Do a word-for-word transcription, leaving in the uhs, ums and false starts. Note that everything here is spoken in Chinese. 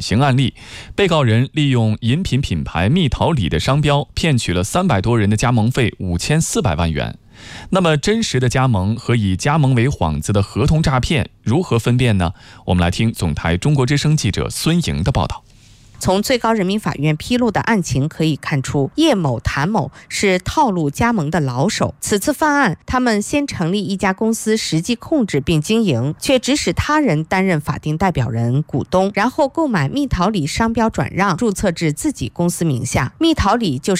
型案例。被告人利用饮品品牌蜜桃李的商标，骗取了三百多人的加盟费五千四百万元。那么真实的加盟和以加盟为幌子的合同诈骗如何分辨呢？我们来听总台中国之声记者孙莹的报道。 从最高人民法院披露的案情可以看出，叶某、谭某是套路加盟的老手。此次犯案，他们先成立一家公司，实际控制并经营，却指使他人担任法定代表人、股东，然后购买蜜桃李商标转让，注册至自己公司名下。蜜桃李就是